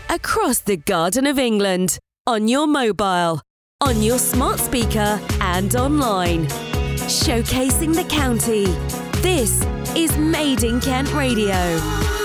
across the Garden of England, on your mobile, on your smart speaker and online. Showcasing the county. This is Made in Kent Radio.